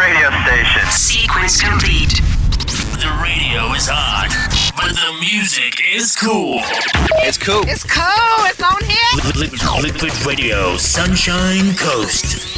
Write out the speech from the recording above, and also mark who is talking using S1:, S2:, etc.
S1: radio station.
S2: Sequence complete.
S3: The radio is on, but the music is cool.
S1: It's cool.
S4: It's cool. It's on here.
S3: Liquid Radio, Sunshine Coast.